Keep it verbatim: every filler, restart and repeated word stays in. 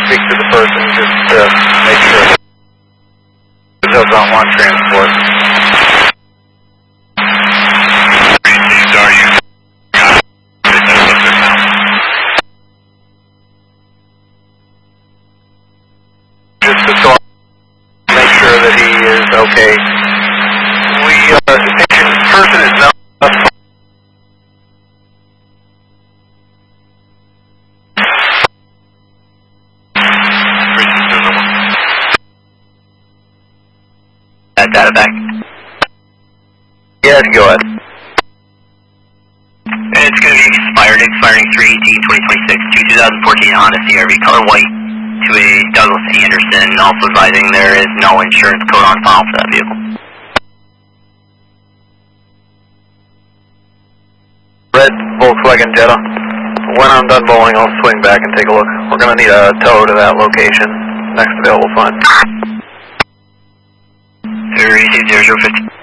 speak to the person just to make sure that he does not want transport. Are you? Just to sort of make sure that he is okay. We, uh, the patient person is not. That data back. Yes, go ahead. And it's going to be expired, expiring three eighteen twenty twenty-six to two thousand fourteen Honda C R V, color white, to a Douglas Anderson, also advising there is no insurance code on file for that vehicle. Red Volkswagen Jetta. When I'm done bowling, I'll swing back and take a look. We're going to need a tow to that location. Next available fund. Receive zero zero fifty.